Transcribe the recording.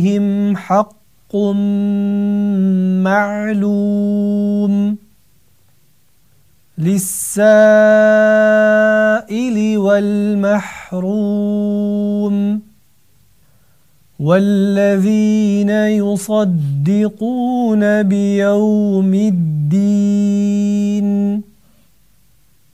هم حق معلوم للسائل والمحروم والذين يصدقون بيوم الدين